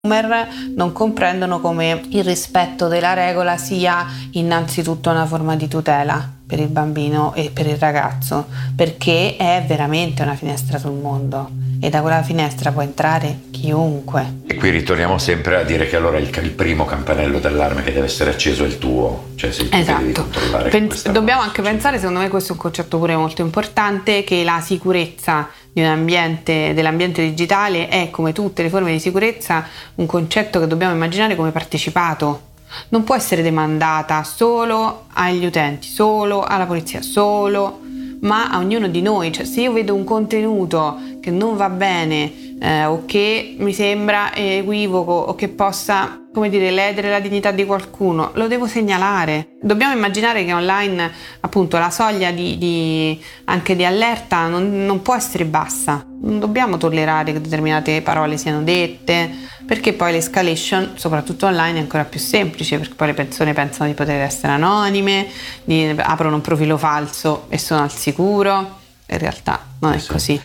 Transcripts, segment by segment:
non comprendono come il rispetto della regola sia innanzitutto una forma di tutela per il bambino e per il ragazzo, perché è veramente una finestra sul mondo e da quella finestra può entrare chiunque. E qui ritorniamo sempre a dire che allora il primo campanello d'allarme che deve essere acceso è il tuo, cioè sei tu che devi controllare. Dobbiamo anche pensare, secondo me questo è un concetto pure molto importante, che la sicurezza di un ambiente, dell'ambiente digitale, è, come tutte le forme di sicurezza, un concetto che dobbiamo immaginare come partecipato. Non può essere demandata solo agli utenti, solo alla polizia, solo, ma a ognuno di noi. Cioè, se io vedo un contenuto che non va bene o che mi sembra equivoco o che possa, come dire, ledere la dignità di qualcuno, lo devo segnalare. Dobbiamo immaginare che online, appunto, la soglia anche di allerta non può essere bassa. Non dobbiamo tollerare che determinate parole siano dette, perché poi l'escalation, soprattutto online, è ancora più semplice, perché poi le persone pensano di poter essere anonime, aprono un profilo falso e sono al sicuro. In realtà non è così.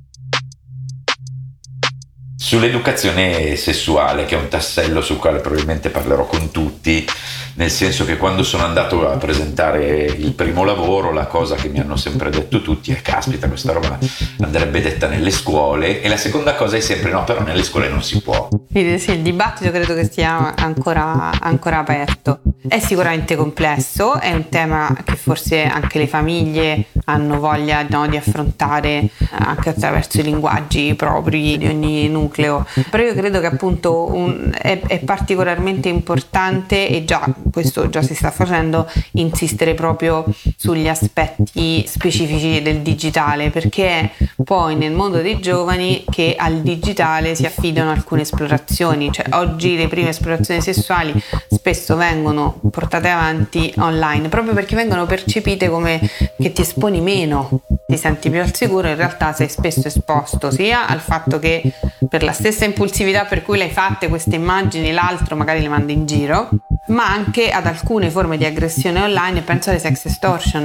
Sull'educazione sessuale, che è un tassello sul quale probabilmente parlerò con tutti, nel senso che quando sono andato a presentare il primo lavoro, la cosa che mi hanno sempre detto tutti è: caspita, questa roba andrebbe detta nelle scuole. E la seconda cosa è sempre: no, però nelle scuole non si può. Sì, il dibattito credo che sia ancora aperto. È sicuramente complesso, è un tema che forse anche le famiglie hanno voglia, no, di affrontare anche attraverso i linguaggi propri di ogni nucleo. Però io credo che appunto è particolarmente importante, e questo già si sta facendo, insistere proprio sugli aspetti specifici del digitale, perché è poi nel mondo dei giovani che al digitale si affidano alcune esplorazioni. Cioè, oggi le prime esplorazioni sessuali spesso vengono portate avanti online, proprio perché vengono percepite come che ti esponi meno, ti senti più al sicuro. In realtà sei spesso esposto sia al fatto che per la stessa impulsività per cui le hai fatte queste immagini, l'altro magari le manda in giro, ma anche ad alcune forme di aggressione online, e penso alle sex extortion.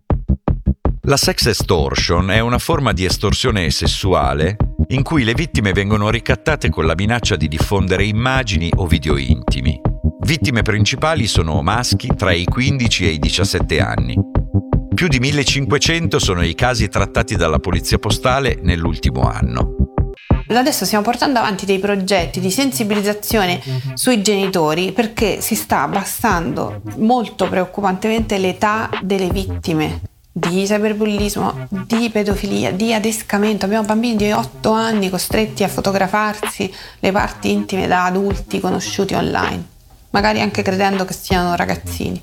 La sex extortion è una forma di estorsione sessuale in cui le vittime vengono ricattate con la minaccia di diffondere immagini o video intimi. Vittime principali sono maschi tra i 15 e i 17 anni. Più di 1500 sono i casi trattati dalla Polizia Postale nell'ultimo anno. Adesso stiamo portando avanti dei progetti di sensibilizzazione sui genitori, perché si sta abbassando molto preoccupantemente l'età delle vittime di cyberbullismo, di pedofilia, di adescamento. Abbiamo bambini di 8 anni costretti a fotografarsi le parti intime da adulti conosciuti online, magari anche credendo che siano ragazzini.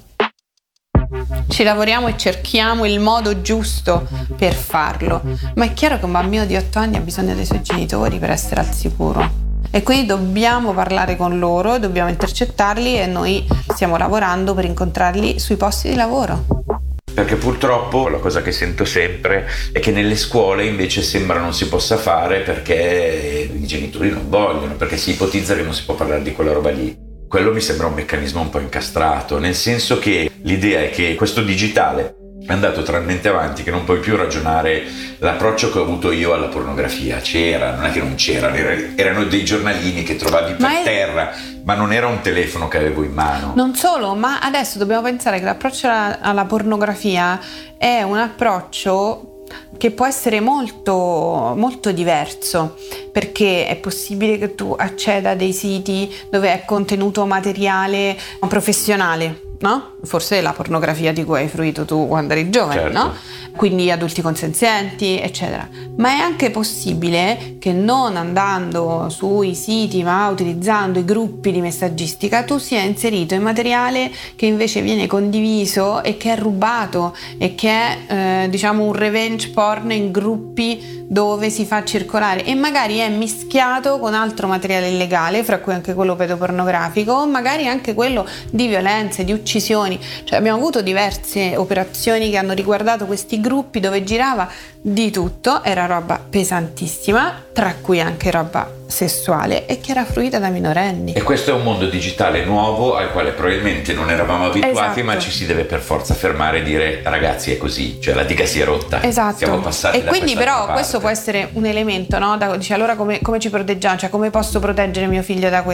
Ci lavoriamo e cerchiamo il modo giusto per farlo, ma è chiaro che un bambino di 8 anni ha bisogno dei suoi genitori per essere al sicuro, e quindi dobbiamo parlare con loro, dobbiamo intercettarli, e noi stiamo lavorando per incontrarli sui posti di lavoro. Perché purtroppo la cosa che sento sempre è che nelle scuole invece sembra non si possa fare perché i genitori non vogliono, perché si ipotizza che non si può parlare di quella roba lì. Quello mi sembra un meccanismo un po' incastrato, nel senso che l'idea è che questo digitale è andato talmente avanti che non puoi più ragionare l'approccio che ho avuto io alla pornografia. C'era, non è che non c'era, erano dei giornalini che trovavi per terra, ma non era un telefono che avevo in mano. Non solo, ma adesso dobbiamo pensare che l'approccio alla pornografia è un approccio che può essere molto, molto diverso, perché è possibile che tu acceda a dei siti dove è contenuto materiale professionale, no? Forse la pornografia di cui hai fruito tu quando eri giovane, certo. No? Quindi adulti consenzienti, eccetera. Ma è anche possibile che non andando sui siti, ma utilizzando i gruppi di messaggistica, tu sia inserito in materiale che invece viene condiviso e che è rubato, e che è diciamo un revenge porn in gruppi dove si fa circolare, e magari è mischiato con altro materiale illegale, fra cui anche quello pedopornografico, o magari anche quello di violenze, di uccisioni, cioè abbiamo avuto diverse operazioni che hanno riguardato questi gruppi dove girava di tutto, era roba pesantissima, tra cui anche roba sessuale e che era fruita da minorenni. E questo è un mondo digitale nuovo al quale probabilmente non eravamo abituati, Esatto. ma ci si deve per forza fermare e dire ragazzi è così, cioè la diga si è rotta, Esatto. siamo passati E da quindi però quest'altra questo parte. può essere un elemento, no? Dice allora come ci proteggiamo, cioè come posso proteggere mio figlio da questo?